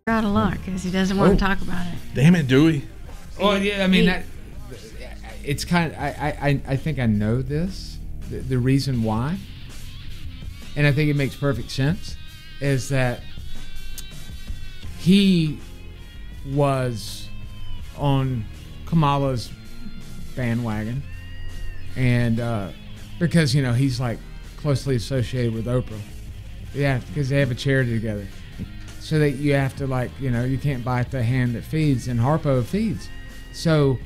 out of luck because he doesn't want to talk about it. Damn it, Dewey. Well, yeah, I mean, it's kind of, I think I know this, the reason why, and I think it makes perfect sense, is that he was on Kamala's bandwagon, and because, he's like closely associated with Oprah. Yeah, because they have a charity together. So that you have to you can't bite the hand that feeds, and Harpo feeds. So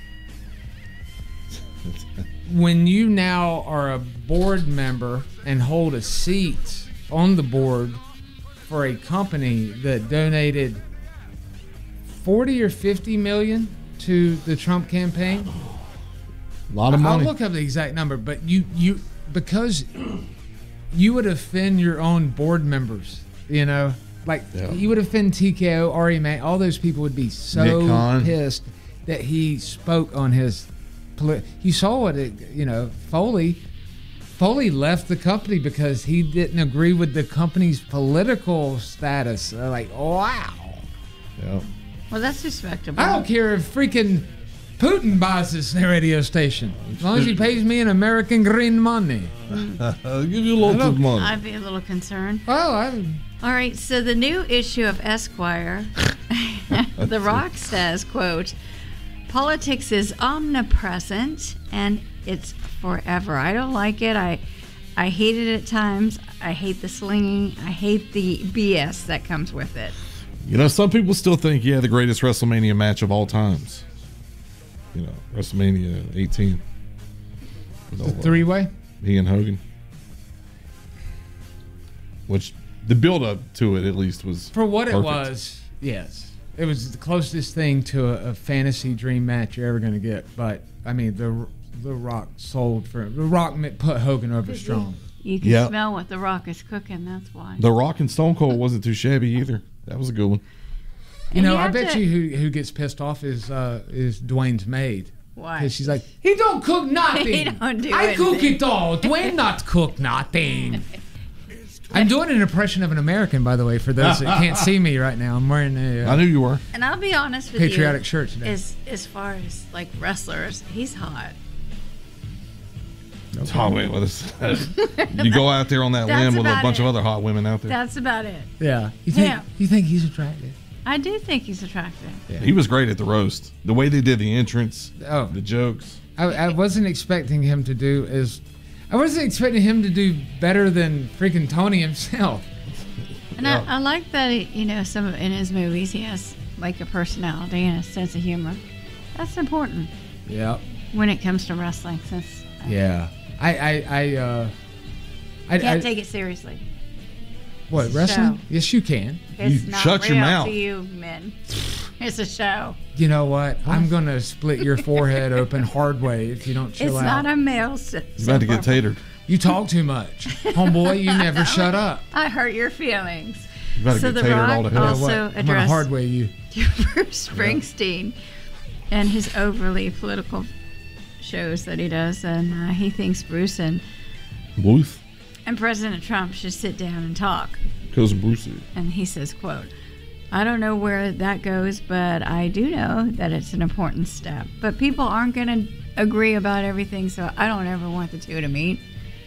when you now are a board member and hold a seat on the board for a company that donated 40 or 50 million to the Trump campaign, a lot of money. I'll look up the exact number, but you because you would offend your own board members, You would offend TKO, Ari May, all those people would be so pissed that he spoke on his. You saw what Foley left the company because he didn't agree with the company's political status. Wow. Yeah. Well, that's respectable. I don't care if freaking Putin buys this radio station, as long as he pays me in American green money. I'll give you lots of money. I'd be a little concerned. Well, all right, so the new issue of Esquire, The Rock says, quote, politics is omnipresent and it's forever. I don't like it. I hate it at times. I hate the slinging. I hate the BS that comes with it. Some people still think, the greatest WrestleMania match of all times. WrestleMania 18. The three-way? He and Hogan. Which... the build-up to it, at least, was for what perfect. It was. Yes, it was the closest thing to a fantasy dream match you're ever going to get. But I mean, the Rock sold for the Rock put Hogan over strong. You can smell what the Rock is cooking. That's why. The Rock and Stone Cold wasn't too shabby either. That was a good one. I bet you who gets pissed off is Dwayne's maid. Why? Because she's like, he don't cook nothing. He don't do I anything. cook it all. Dwayne not cook nothing. I'm doing an impression of an American, by the way, for those that can't see me right now. I'm wearing I knew you were. And I'll be honest with patriotic shirt today. As far as wrestlers, he's hot. Oh, wait, what is that? You go out there on that limb with a bunch of other hot women out there. That's about it. Yeah. You think he's attractive? I do think he's attractive. Yeah. He was great at the roast. The way they did the entrance, the jokes. I wasn't expecting him to do better than freaking Tony himself. And I like that, in his movies, he has a personality and a sense of humor. That's important. Yeah. When it comes to wrestling, since I can't take it seriously. What, wrestling? Yes, you can. It's you not shut real your mouth. to you men. It's a show. You know what? I'm gonna split your forehead open hard way if you don't chill out. It's not a male. You're about to get tatered. You talk too much, homeboy. You never shut up. I hurt your feelings. You're about to get tatered all to hell. Also I'm gonna hard way you. Bruce Springsteen and his overly political shows that he does, and he thinks Bruce and President Trump should sit down and talk. Because Bruce. And he says, quote, I don't know where that goes, but I do know that it's an important step. But people aren't going to agree about everything, so I don't ever want the two to meet.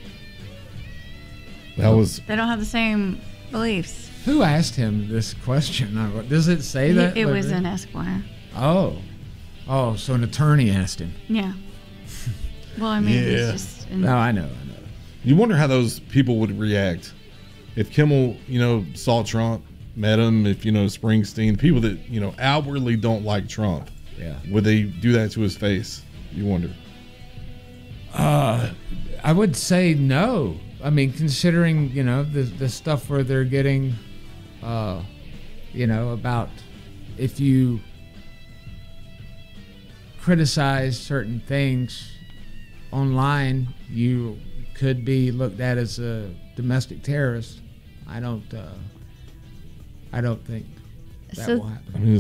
They don't have the same beliefs. Who asked him this question? Does it say that? It was in Esquire. Oh, so an attorney asked him. Yeah. Well, I mean, it's just... No, I know. You wonder how those people would react if Kimmel, saw Trump, met him. If Springsteen, people that outwardly don't like Trump, would they do that to his face? You wonder. I would say no. I mean, considering the stuff where they're getting, about if you criticize certain things online, you could be looked at as a domestic terrorist. I don't think that will happen. I mean,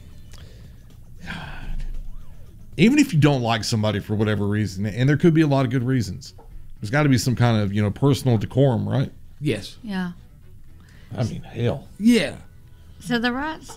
even if you don't like somebody for whatever reason, and there could be a lot of good reasons, there's got to be some kind of personal decorum, right? Yes. Yeah. I mean, hell. Yeah. So the Rock